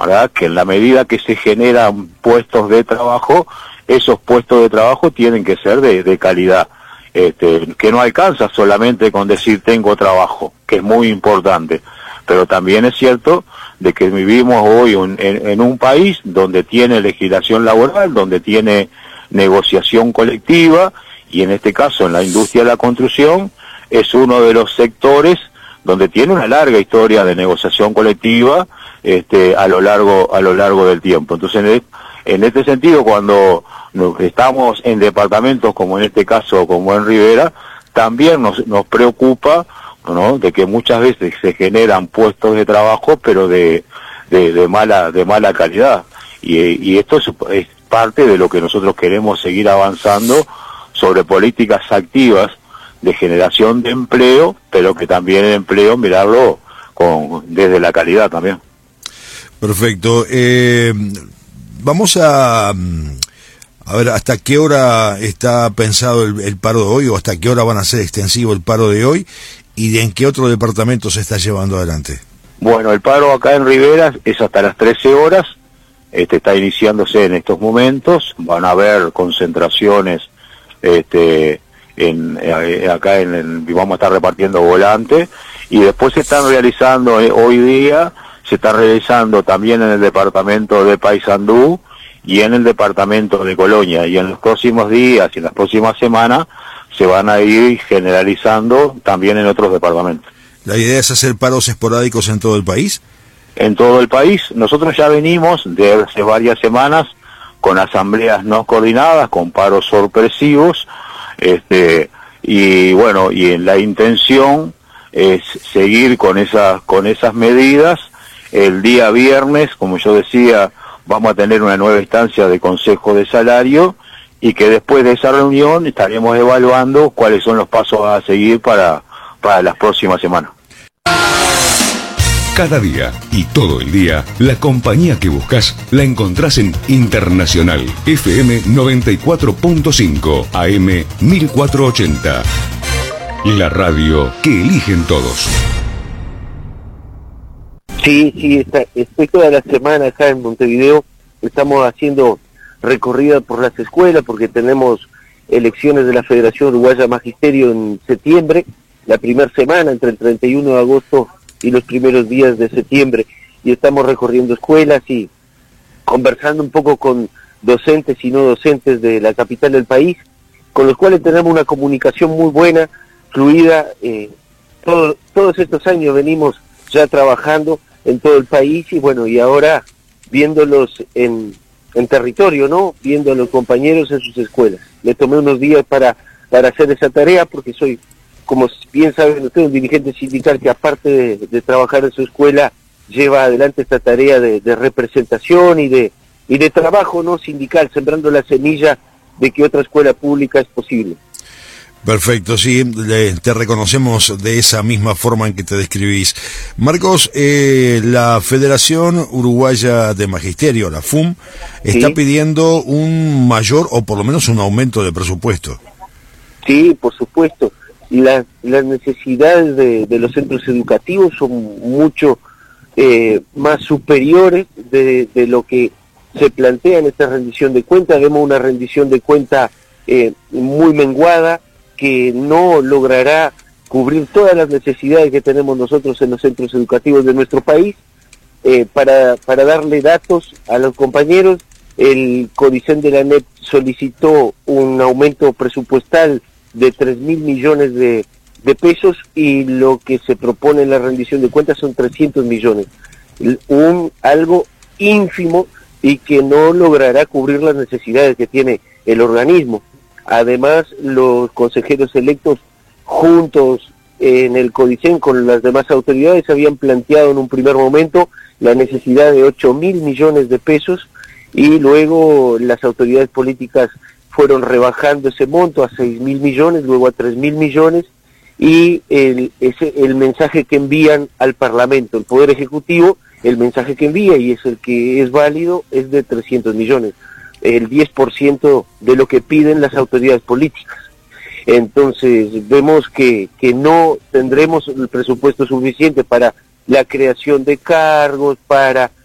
¿verdad? Que en la medida que se generan puestos de trabajo, esos puestos de trabajo tienen que ser de calidad. Que no alcanza solamente con decir tengo trabajo, que es muy importante, pero también es cierto de que vivimos hoy en un país donde tiene legislación laboral, donde tiene negociación colectiva, y en este caso en la industria de la construcción es uno de los sectores donde tiene una larga historia de negociación colectiva a lo largo del tiempo. Entonces, en este sentido, cuando estamos en departamentos como en este caso, como en Rivera, también nos preocupa, ¿no?, de que muchas veces se generan puestos de trabajo, pero de mala calidad. Y esto es parte de lo que nosotros queremos seguir avanzando sobre políticas activas de generación de empleo, pero que también el empleo mirarlo desde la calidad también. Perfecto. Vamos a ver hasta qué hora está pensado el paro de hoy, o hasta qué hora van a ser extensivo el paro de hoy, y en qué otro departamento se está llevando adelante. Bueno, el paro acá en Rivera es hasta las 13 horas, está iniciándose en estos momentos, van a haber concentraciones acá vamos a estar repartiendo volantes, y después se están realizando hoy día, se está realizando también en el departamento de Paysandú y en el departamento de Colonia, y en los próximos días y en las próximas semanas se van a ir generalizando también en otros departamentos. ¿La idea es hacer paros esporádicos en todo el país? En todo el país. Nosotros ya venimos de hace varias semanas con asambleas no coordinadas, con paros sorpresivos, y bueno, y en la intención es seguir con esas medidas. El día viernes, como yo decía, vamos a tener una nueva instancia de consejo de salario, y que después de esa reunión estaremos evaluando cuáles son los pasos a seguir para las próximas semanas. Cada día y todo el día, la compañía que buscas la encontrás en Internacional FM 94.5 AM 1480. La radio que eligen todos. Sí, estoy toda la semana acá en Montevideo. Estamos haciendo recorrida por las escuelas porque tenemos elecciones de la Federación Uruguaya Magisterio en septiembre, la primera semana entre el 31 de agosto y los primeros días de septiembre, y estamos recorriendo escuelas y conversando un poco con docentes y no docentes de la capital del país, con los cuales tenemos una comunicación muy buena, fluida. Todos estos años venimos ya trabajando en todo el país, y bueno, y ahora viéndolos en territorio, ¿no? Viendo a los compañeros en sus escuelas. Me tomé unos días para hacer esa tarea, porque soy, como bien saben ustedes, un dirigente sindical que aparte de trabajar en su escuela, lleva adelante esta tarea de representación y de trabajo no sindical, sembrando la semilla de que otra escuela pública es posible. Perfecto, sí, te reconocemos de esa misma forma en que te describís. Marcos, la Federación Uruguaya de Magisterio, la FUM, está pidiendo un mayor, o por lo menos un aumento de presupuesto. Sí, por supuesto. Las necesidades de los centros educativos son mucho más superiores de lo que se plantea en esta rendición de cuentas. Vemos una rendición de cuentas muy menguada, que no logrará cubrir todas las necesidades que tenemos nosotros en los centros educativos de nuestro país. Para darle datos a los compañeros, el CODICEN de la NEP solicitó un aumento presupuestal de 3.000 millones de pesos, y lo que se propone en la rendición de cuentas son 300 millones. Algo ínfimo y que no logrará cubrir las necesidades que tiene el organismo. Además, los consejeros electos juntos en el CODICEN con las demás autoridades habían planteado en un primer momento la necesidad de 8.000 millones de pesos, y luego las autoridades políticas fueron rebajando ese monto a 6.000 millones, luego a 3.000 millones, y el mensaje que envían al Parlamento, el Poder Ejecutivo, el mensaje que envía, y es el que es válido, es de 300 millones. El 10% de lo que piden las autoridades políticas. Entonces vemos que no tendremos el presupuesto suficiente para la creación de cargos, para